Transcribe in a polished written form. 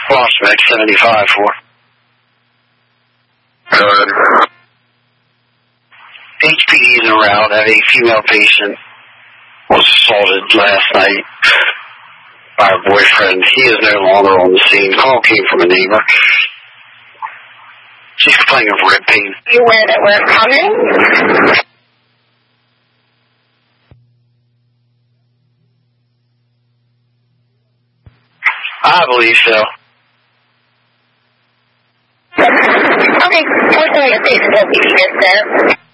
Prospect 75 for. Good. HPD is en route. Have a female patient was assaulted last night by her boyfriend. He is no longer on the scene. Call came from a neighbor. She's complaining of rib pain. You aware that we're coming? I believe so. Okay, what's the next station will be here, sir?